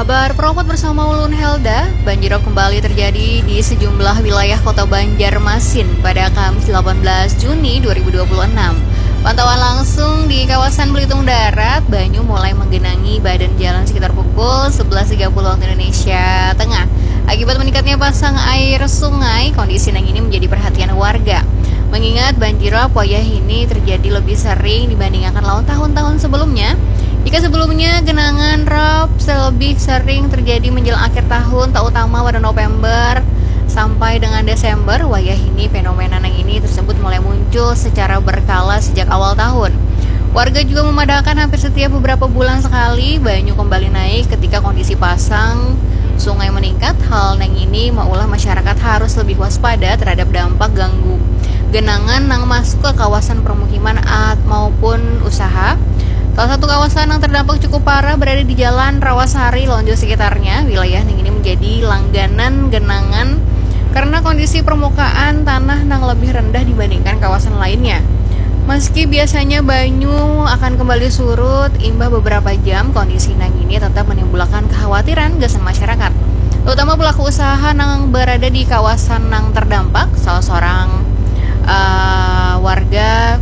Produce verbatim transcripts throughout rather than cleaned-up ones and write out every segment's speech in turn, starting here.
Kabar Peromot bersama Ulun Helda, banjirop kembali terjadi di sejumlah wilayah kota Banjarmasin pada Kamis delapan belas Juni dua ribu dua puluh enam. Pantauan langsung di kawasan Belitung Darat, banyu mulai menggenangi badan jalan sekitar pukul sebelas tiga puluh waktu Indonesia Tengah. Akibat meningkatnya pasang air sungai, kondisi yang ini menjadi perhatian warga. Mengingat banjirop wayah ini terjadi lebih sering dibandingkan lawan tahun-tahun sebelumnya. Jika sebelumnya genangan rob lebih sering terjadi menjelang akhir tahun, terutama pada November sampai dengan Desember, wayah ini fenomena yang ini tersebut mulai muncul secara berkala sejak awal tahun. Warga juga memadamkan hampir setiap beberapa bulan sekali banyu kembali naik ketika kondisi pasang sungai meningkat. Hal yang ini maulah masyarakat harus lebih waspada terhadap dampak ganggu genangan yang masuk ke kawasan permukiman maupun usaha. Salah satu kawasan yang terdampak cukup parah berada di Jalan Rawasari, Lonjo sekitarnya. Wilayah yang ini menjadi langganan genangan karena kondisi permukaan tanah yang lebih rendah dibandingkan kawasan lainnya. Meski biasanya banyu akan kembali surut, imbah beberapa jam, kondisi nang ini tetap menimbulkan kekhawatiran gasan masyarakat, terutama pelaku usaha yang berada di kawasan yang terdampak. Salah seorang uh, warga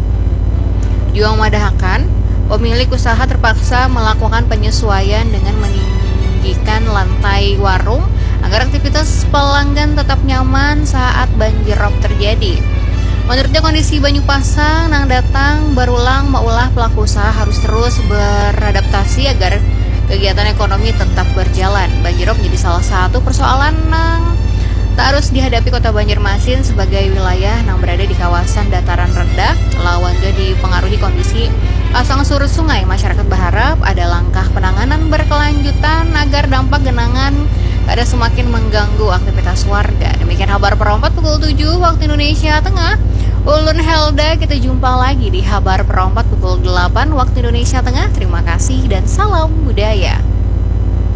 juga memadahkan pemilik usaha terpaksa melakukan penyesuaian dengan meninggikan lantai warung agar aktivitas pelanggan tetap nyaman saat banjirop terjadi. Menurutnya kondisi banyu pasang nang datang berulang maulah pelaku usaha harus terus beradaptasi agar kegiatan ekonomi tetap berjalan. Banjirop menjadi salah satu persoalan nang tak harus dihadapi kota Banjarmasin sebagai wilayah yang berada di kawasan dataran rendah. Lawan juga dipengaruhi kondisi pasang surut sungai. Masyarakat berharap ada langkah penanganan berkelanjutan agar dampak genangan ada semakin mengganggu aktivitas warga. Demikian kabar Perompat pukul tujuh waktu Indonesia Tengah. Ulun Helda, kita jumpa lagi di kabar Perompat pukul delapan waktu Indonesia Tengah. Terima kasih dan salam budaya.